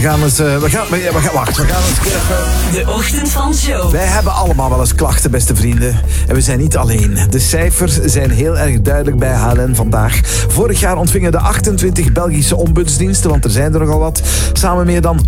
gaan eens... Wacht, we gaan eens even... De Ochtend van Joe. Wij hebben allemaal wel eens klachten, beste vrienden. En we zijn niet alleen. De cijfers zijn heel erg duidelijk bij HLN vandaag. Vorig jaar ontvingen de 28 Belgische ombudsdiensten, want er zijn er nogal wat, samen meer dan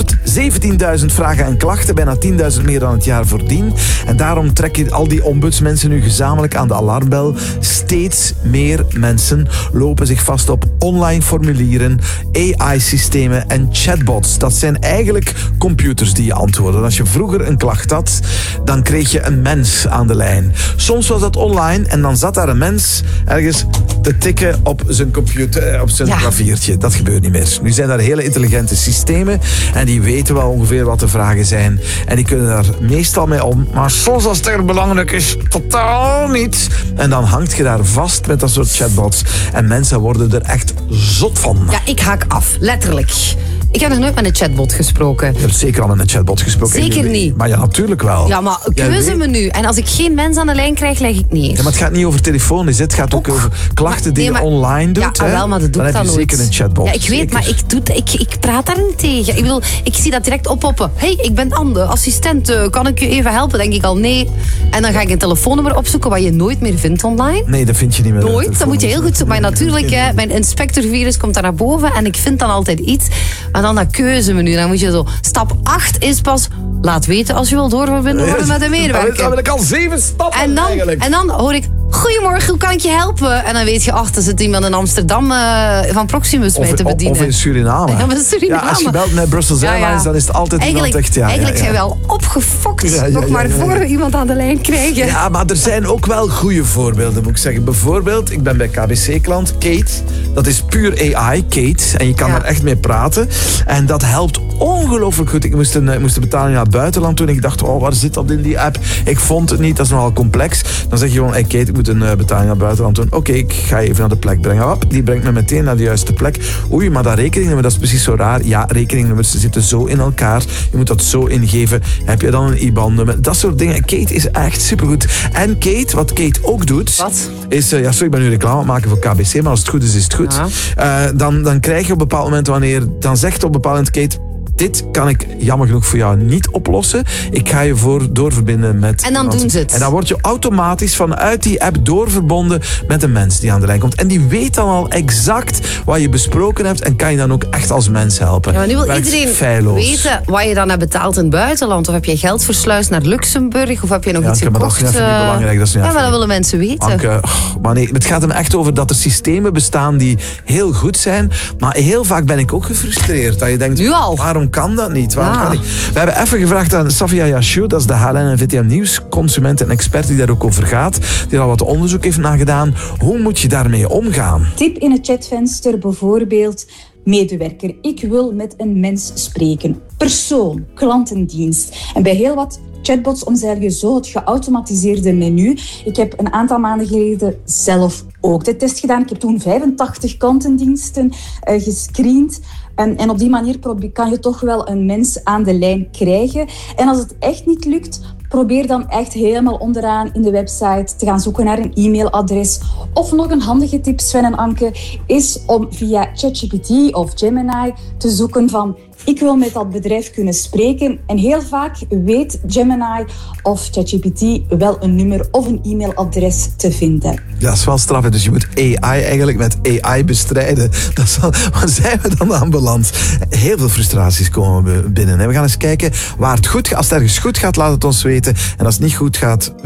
117.000 vragen en klachten. Bijna 10.000 meer dan het jaar voordien. En daarom trekken al die ombudsmensen nu gezamenlijk aan de alarmbel. Steeds meer mensen lopen zich vast op online formulieren, AI-systemen en chatbots. Dat zijn eigenlijk computers die je antwoorden. Als je vroeger een klacht had, dan kreeg je een mens aan de lijn. Soms was dat online en dan zat daar een mens ergens te tikken op zijn computer, op zijn klaviertje. Dat gebeurt niet meer. Nu zijn daar hele intelligente systemen en die weten wel ongeveer wat de vragen zijn. En die kunnen daar meestal mee om. Maar soms als het echt belangrijk is, totaal niet. En dan hangt je daar vast met dat soort chatbots. En mensen worden er echt zot van. Ja, ik haak af. Letterlijk. Ik heb nog nooit met een chatbot gesproken. Je hebt zeker al met een chatbot gesproken. Zeker niet. Maar ja, natuurlijk wel. Ja, maar keuze me nu. En als ik geen mens aan de lijn krijg, leg ik neer. Ja, maar het gaat niet over telefoon. Het gaat ook over klachten die je online doet. Ja, wel, maar dat doe ik dan nooit. Dan heb je zeker een chatbot. Ja, ik weet, maar ik praat daar niet tegen. Ik bedoel, ik zie dat direct oppoppen. Hey, ik ben Anne, assistent. Kan ik je even helpen? Denk ik al nee. En dan ga ik een telefoonnummer opzoeken wat je nooit meer vindt online. Nee, dat vind je niet meer. Nooit, dat moet je heel goed zoeken. Maar natuurlijk, mijn inspectorvirus komt daar naar boven en ik vind dan altijd iets. Maar dan dat keuzemenu. Dan moet je zo... Stap 8 is pas... Laat weten als je wil doorverbinden worden met een medewerker. Dan wil ik al 7 stappen eigenlijk. En dan hoor ik... Goedemorgen, hoe kan ik je helpen? En dan weet je, er zit iemand in Amsterdam van Proximus mee te bedienen. Of in Suriname. Ja, in Suriname. Ja, als je belt met Brussels Airlines, dan is het altijd iemand echt... Eigenlijk zijn we al opgefokt. Nog maar voor we iemand aan de lijn krijgen. Ja, maar er zijn ook wel goede voorbeelden, moet ik zeggen. Bijvoorbeeld, ik ben bij KBC-klant, Kate. Dat is puur AI, Kate. En je kan daar echt mee praten. En dat helpt ongelooflijk goed. Ik moest een betaling naar het buitenland doen. Ik dacht, waar zit dat in die app? Ik vond het niet, dat is nogal complex. Dan zeg je gewoon, hey Kate, ik moet een betaling naar het buitenland doen. Oké, ik ga je even naar de plek brengen. Hop, die brengt me meteen naar de juiste plek. Oei, maar dat rekeningnummer, dat is precies zo raar. Ja, rekeningnummers zitten zo in elkaar. Je moet dat zo ingeven. Heb je dan een IBAN-nummer? Dat soort dingen. Kate is echt supergoed. En Kate, wat Kate ook doet... Wat? Is, sorry, ik ben nu reclame aan het maken voor KBC, maar als het goed is, is het goed. Ja. Dan krijg je op een bepaald moment dan zegt op een bepaald moment Kate... Dit kan ik jammer genoeg voor jou niet oplossen. Ik ga je doorverbinden met... En dan doen ze het. En dan word je automatisch vanuit die app doorverbonden met een mens die aan de lijn komt. En die weet dan al exact wat je besproken hebt en kan je dan ook echt als mens helpen. Ja, maar nu wil iedereen weten wat je dan hebt betaald in het buitenland. Of heb je geld versluist naar Luxemburg? Of heb je nog iets gekocht? Maar dat is niet belangrijk. Maar dat willen mensen weten. Anke, maar nee, het gaat hem echt over dat er systemen bestaan die heel goed zijn. Maar heel vaak ben ik ook gefrustreerd. Dat je denkt, nu al? Waarom kan dat niet? Kan niet? We hebben even gevraagd aan Safia Yashou, dat is de HLN en VTM Nieuws consument en expert die daar ook over gaat, die al wat onderzoek heeft nagedaan. Hoe moet je daarmee omgaan? Tip in het chatvenster bijvoorbeeld, medewerker. Ik wil met een mens spreken. Persoon, klantendienst. En bij heel wat chatbots omzeil je zo het geautomatiseerde menu. Ik heb een aantal maanden geleden zelf ook de test gedaan. Ik heb toen 85 klantendiensten gescreend. En op die manier kan je toch wel een mens aan de lijn krijgen. En als het echt niet lukt, probeer dan echt helemaal onderaan in de website te gaan zoeken naar een e-mailadres. Of nog een handige tip, Sven en Anke, is om via ChatGPT of Gemini te zoeken van... Ik wil met dat bedrijf kunnen spreken. En heel vaak weet Gemini of ChatGPT wel een nummer of een e-mailadres te vinden. Ja, dat is wel straf. Dus je moet AI eigenlijk met AI bestrijden. Waar zijn we dan aan beland? Heel veel frustraties komen binnen. We gaan eens kijken waar het goed gaat. Als het ergens goed gaat, laat het ons weten. En als het niet goed gaat,